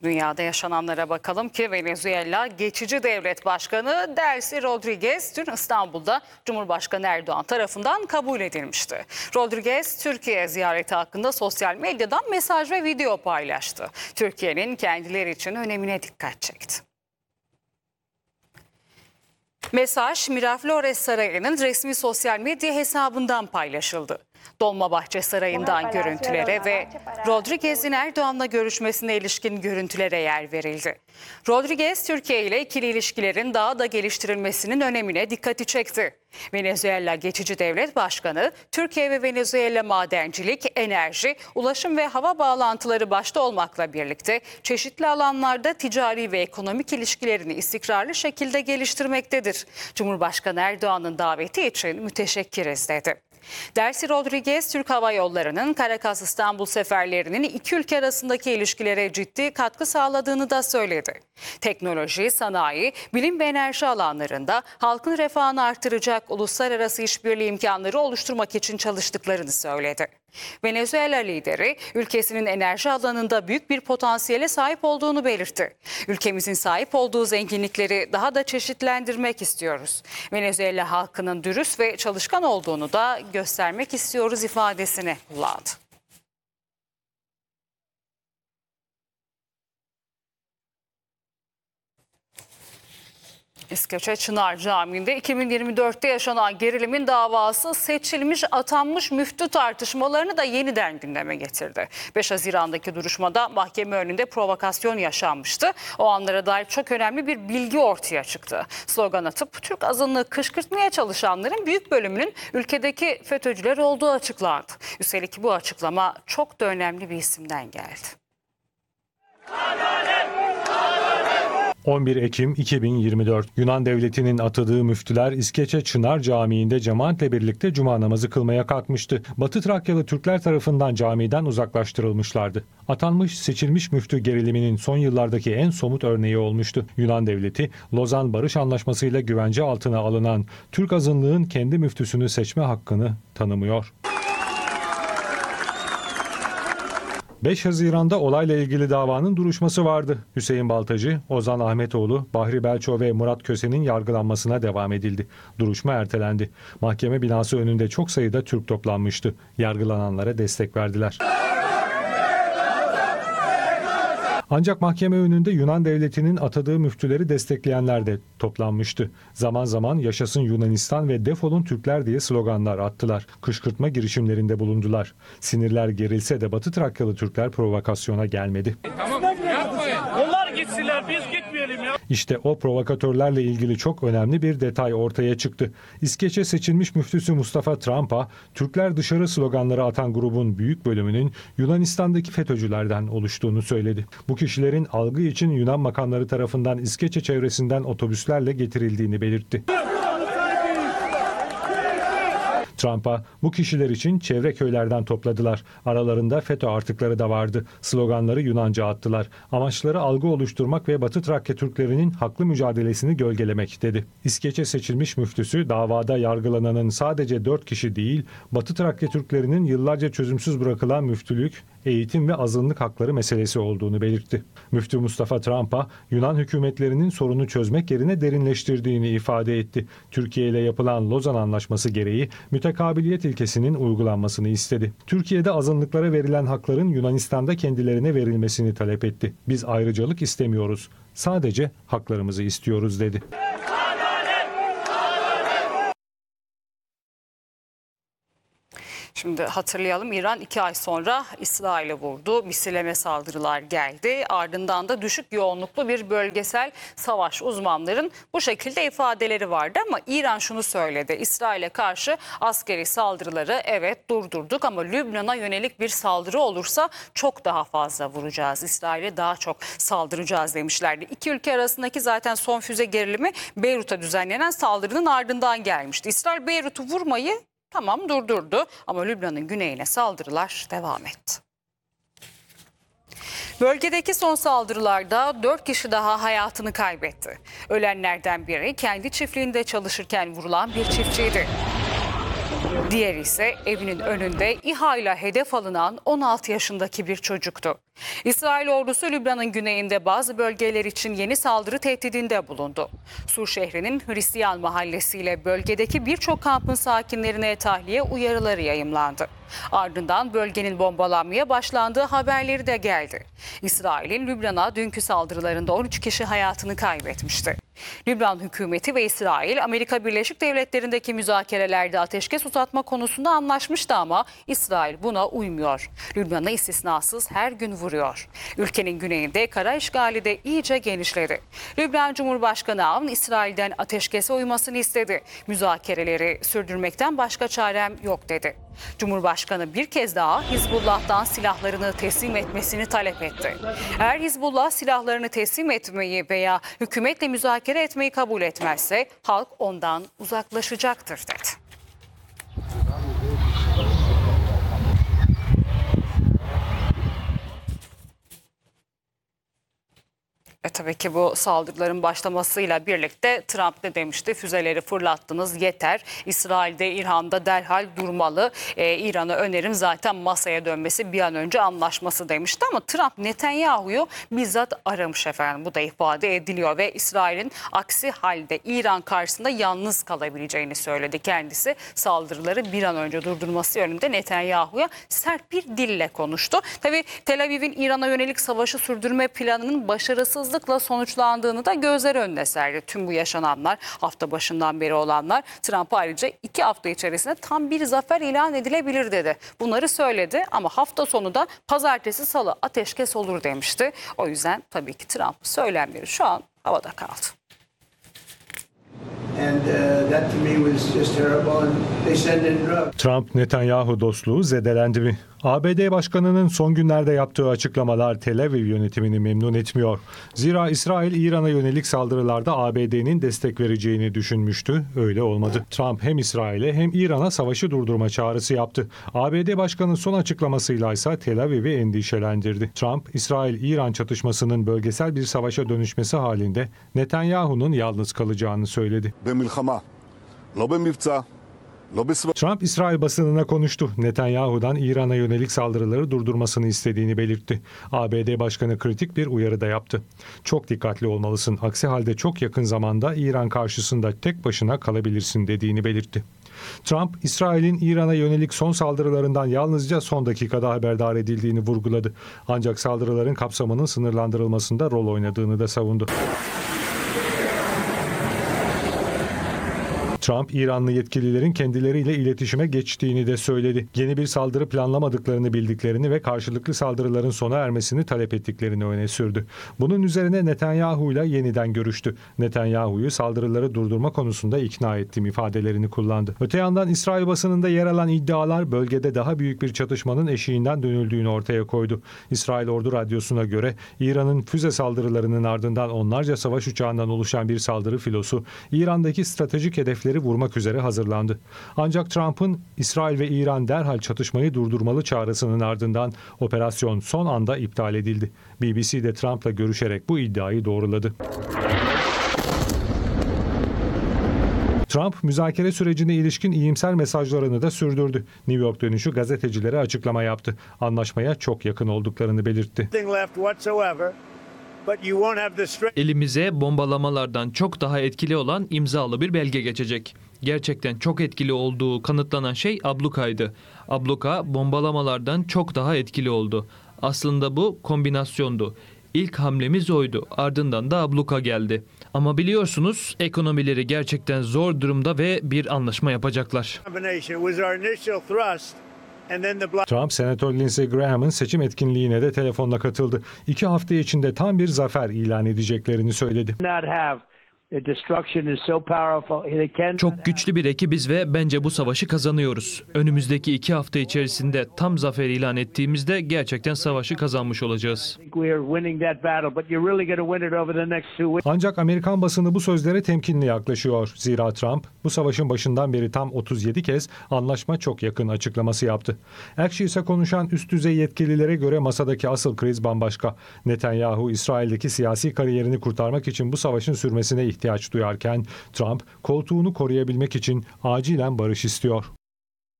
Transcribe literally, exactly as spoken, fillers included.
Dünyada yaşananlara bakalım ki Venezuela geçici devlet başkanı Delcy Rodriguez dün İstanbul'da Cumhurbaşkanı Erdoğan tarafından kabul edilmişti. Rodriguez Türkiye ziyareti hakkında sosyal medyadan mesaj ve video paylaştı. Türkiye'nin kendileri için önemine dikkat çekti. Mesaj Miraflores Sarayı'nın resmi sosyal medya hesabından paylaşıldı. Dolmabahçe Sarayı'ndan görüntülere ve Rodriguez'in Erdoğan'la görüşmesine ilişkin görüntülere yer verildi. Rodriguez, Türkiye ile ikili ilişkilerin daha da geliştirilmesinin önemine dikkati çekti. Venezuela Geçici Devlet Başkanı, Türkiye ve Venezuela madencilik, enerji, ulaşım ve hava bağlantıları başta olmakla birlikte çeşitli alanlarda ticari ve ekonomik ilişkilerini istikrarlı şekilde geliştirmektedir. Cumhurbaşkanı Erdoğan'ın daveti için müteşekkiriz dedi. Delcy Rodriguez, Türk Hava Yolları'nın Caracas-İstanbul seferlerinin iki ülke arasındaki ilişkilere ciddi katkı sağladığını da söyledi. Teknoloji, sanayi, bilim ve enerji alanlarında halkın refahını artıracak uluslararası işbirliği imkanları oluşturmak için çalıştıklarını söyledi. Venezuela lideri ülkesinin enerji alanında büyük bir potansiyele sahip olduğunu belirtti. Ülkemizin sahip olduğu zenginlikleri daha da çeşitlendirmek istiyoruz. Venezuela halkının dürüst ve çalışkan olduğunu da göstermek istiyoruz ifadesini kullandı. İskeçe Çınar Camii'nde iki bin yirmi dörtte yaşanan gerilimin davası seçilmiş atanmış müftü tartışmalarını da yeniden gündeme getirdi. beş Haziran'daki duruşmada mahkeme önünde provokasyon yaşanmıştı. O anlara dair çok önemli bir bilgi ortaya çıktı. Slogan atıp Türk azınlığı kışkırtmaya çalışanların büyük bölümünün ülkedeki FETÖ'cüler olduğu açıklandı. Üstelik bu açıklama çok da önemli bir isimden geldi. on bir Ekim iki bin yirmi dört Yunan devletinin atadığı müftüler İskeçe Çınar Camii'nde cemaatle birlikte cuma namazı kılmaya kalkmıştı. Batı Trakyalı Türkler tarafından camiden uzaklaştırılmışlardı. Atanmış seçilmiş müftü geriliminin son yıllardaki en somut örneği olmuştu. Yunan devleti Lozan Barış Anlaşması ile güvence altına alınan Türk azınlığın kendi müftüsünü seçme hakkını tanımıyor. beş Haziran'da olayla ilgili davanın duruşması vardı. Hüseyin Baltacı, Ozan Ahmetoğlu, Bahri Belço ve Murat Köse'nin yargılanmasına devam edildi. Duruşma ertelendi. Mahkeme binası önünde çok sayıda Türk toplanmıştı. Yargılananlara destek verdiler. Ancak mahkeme önünde Yunan devletinin atadığı müftüleri destekleyenler de toplanmıştı. Zaman zaman yaşasın Yunanistan ve defolun Türkler diye sloganlar attılar. Kışkırtma girişimlerinde bulundular. Sinirler gerilse de Batı Trakyalı Türkler provokasyona gelmedi. Tamam, yapmayın. Onlar gitsinler, biz gitmeyelim ya. İşte o provokatörlerle ilgili çok önemli bir detay ortaya çıktı. İskeçe seçilmiş müftüsü Mustafa Trampa, Türkler dışarı sloganları atan grubun büyük bölümünün Yunanistan'daki FETÖ'cülerden oluştuğunu söyledi. Bu kişilerin algı için Yunan makamları tarafından İskeçe çevresinden otobüslerle getirildiğini belirtti. Trump'a bu kişiler için çevre köylerden topladılar. Aralarında FETÖ artıkları da vardı. Sloganları Yunanca attılar. Amaçları algı oluşturmak ve Batı Trakya Türklerinin haklı mücadelesini gölgelemek dedi. İskeçe seçilmiş müftüsü davada yargılananın sadece dört kişi değil, Batı Trakya Türklerinin yıllarca çözümsüz bırakılan müftülük, eğitim ve azınlık hakları meselesi olduğunu belirtti. Müftü Mustafa Trump'a Yunan hükümetlerinin sorunu çözmek yerine derinleştirdiğini ifade etti. Türkiye ile yapılan Lozan Anlaşması gereği mütekabiliyet ilkesinin uygulanmasını istedi. Türkiye'de azınlıklara verilen hakların Yunanistan'da kendilerine verilmesini talep etti. Biz ayrıcalık istemiyoruz. Sadece haklarımızı istiyoruz dedi. Şimdi hatırlayalım, İran iki ay sonra İsrail'e vurdu. Misilleme saldırılar geldi. Ardından da düşük yoğunluklu bir bölgesel savaş, uzmanların bu şekilde ifadeleri vardı. Ama İran şunu söyledi: İsrail'e karşı askeri saldırıları evet durdurduk ama Lübnan'a yönelik bir saldırı olursa çok daha fazla vuracağız. İsrail'e daha çok saldıracağız demişlerdi. İki ülke arasındaki zaten son füze gerilimi Beyrut'a düzenlenen saldırının ardından gelmişti. İsrail Beyrut'u vurmayı tamam durdurdu ama Lübnan'ın güneyine saldırılar devam etti. Bölgedeki son saldırılarda dört kişi daha hayatını kaybetti. Ölenlerden biri kendi çiftliğinde çalışırken vurulan bir çiftçiydi. Diğeri ise evinin önünde İHA ile hedef alınan on altı yaşındaki bir çocuktu. İsrail ordusu Lübnan'ın güneyinde bazı bölgeler için yeni saldırı tehdidinde bulundu. Sur şehrinin Hristiyan mahallesiyle bölgedeki birçok kampın sakinlerine tahliye uyarıları yayımlandı. Ardından bölgenin bombalanmaya başlandığı haberleri de geldi. İsrail'in Lübnan'a dünkü saldırılarında on üç kişi hayatını kaybetmişti. Lübnan hükümeti ve İsrail, Amerika Birleşik Devletleri'ndeki müzakerelerde ateşkes uzatma konusunda anlaşmıştı ama İsrail buna uymuyor. Lübnan'ı istisnasız her gün vuruyor. Ülkenin güneyinde kara işgali de iyice genişledi. Lübnan Cumhurbaşkanı Avn, İsrail'den ateşkese uymasını istedi. Müzakereleri sürdürmekten başka çarem yok dedi. Cumhurbaşkanı bir kez daha Hizbullah'tan silahlarını teslim etmesini talep etti. Eğer Hizbullah silahlarını teslim etmeyi veya hükümetle müzakere etmeyi kabul etmezse halk ondan uzaklaşacaktır dedi. Ve tabii ki bu saldırıların başlamasıyla birlikte Trump ne demişti? Füzeleri fırlattınız, yeter. İsrail'de, İran'da derhal durmalı. Ee, İran'a önerim zaten masaya dönmesi, bir an önce anlaşması demişti. Ama Trump Netanyahu'yu bizzat aramış efendim. Bu da ifade ediliyor ve İsrail'in aksi halde İran karşısında yalnız kalabileceğini söyledi kendisi. Saldırıları bir an önce durdurması yönünde Netanyahu'ya sert bir dille konuştu. Tabii Tel Aviv'in İran'a yönelik savaşı sürdürme planının başarısız sonuçlandığını da gözler önüne serdi. Tüm bu yaşananlar, hafta başından beri olanlar, Trump ayrıca iki hafta içerisinde tam bir zafer ilan edilebilir dedi. Bunları söyledi ama hafta sonu da pazartesi salı ateşkes olur demişti. O yüzden tabii ki Trump söylemleri şu an havada kaldı. And uh, that to me was just terrible. And they send in drugs. Trump-Netanyahu dostluğu zedelendi mi? A B D Başkanı'nın son günlerde yaptığı açıklamalar Tel Aviv yönetimini memnun etmiyor. Zira İsrail İran'a yönelik saldırılarda A B D'nin destek vereceğini düşünmüştü. Öyle olmadı. Trump hem İsrail'e hem İran'a savaşı durdurma çağrısı yaptı. A B D Başkanı son açıklamasıyla ise Tel Aviv'i endişelendirdi. Trump, İsrail-İran çatışmasının bölgesel bir savaşa dönüşmesi halinde Netanyahu'nun yalnız kalacağını söyledi. Trump, İsrail basınına konuştu. Netanyahu'dan İran'a yönelik saldırıları durdurmasını istediğini belirtti. A B D Başkanı kritik bir uyarı da yaptı. Çok dikkatli olmalısın. Aksi halde çok yakın zamanda İran karşısında tek başına kalabilirsin dediğini belirtti. Trump, İsrail'in İran'a yönelik son saldırılarından yalnızca son dakikada haberdar edildiğini vurguladı. Ancak saldırıların kapsamının sınırlandırılmasında rol oynadığını da savundu. Trump, İranlı yetkililerin kendileriyle iletişime geçtiğini de söyledi. Yeni bir saldırı planlamadıklarını bildiklerini ve karşılıklı saldırıların sona ermesini talep ettiklerini öne sürdü. Bunun üzerine Netanyahu ile yeniden görüştü. Netanyahu'yu saldırıları durdurma konusunda ikna ettiğim ifadelerini kullandı. Öte yandan İsrail basınında yer alan iddialar bölgede daha büyük bir çatışmanın eşiğinden dönüldüğünü ortaya koydu. İsrail Ordu Radyosu'na göre İran'ın füze saldırılarının ardından onlarca savaş uçağından oluşan bir saldırı filosu İran'daki stratejik hedefleri vurmak üzere hazırlandı. Ancak Trump'ın İsrail ve İran derhal çatışmayı durdurmalı çağrısının ardından operasyon son anda iptal edildi. B B C de Trump'la görüşerek bu iddiayı doğruladı. Trump, müzakere sürecine ilişkin iyimser mesajlarını da sürdürdü. New York dönüşü gazetecilere açıklama yaptı. Anlaşmaya çok yakın olduklarını belirtti. Elimize bombalamalardan çok daha etkili olan imzalı bir belge geçecek. Gerçekten çok etkili olduğu kanıtlanan şey ablukaydı. Abluka bombalamalardan çok daha etkili oldu. Aslında bu kombinasyondu. İlk hamlemiz oydu. Ardından da abluka geldi. Ama biliyorsunuz ekonomileri gerçekten zor durumda ve bir anlaşma yapacaklar. Trump, Senatör Lindsey Graham'ın seçim etkinliğine de telefonla katıldı. İki hafta içinde tam bir zafer ilan edeceklerini söyledi. Çok güçlü bir ekibiz ve bence bu savaşı kazanıyoruz. Önümüzdeki iki hafta içerisinde tam zafer ilan ettiğimizde gerçekten savaşı kazanmış olacağız. Ancak Amerikan basını bu sözlere temkinli yaklaşıyor. Zira Trump bu savaşın başından beri tam otuz yedi kez anlaşma çok yakın açıklaması yaptı. Axios'a konuşan üst düzey yetkililere göre masadaki asıl kriz bambaşka. Netanyahu, İsrail'deki siyasi kariyerini kurtarmak için bu savaşın sürmesine ihtiyaç duyarken Trump koltuğunu koruyabilmek için acilen barış istiyor.